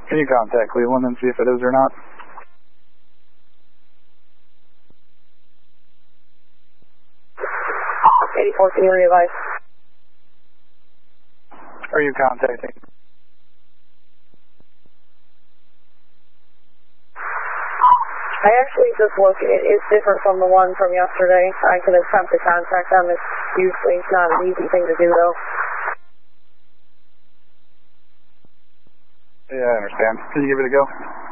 Can you contact Cleveland and see if it is or not? Can you revise? Are you contacting? I actually just looked. It's different from the one from yesterday. I could attempt to contact them. It's usually not an easy thing to do, though. Yeah, I understand. Can you give it a go?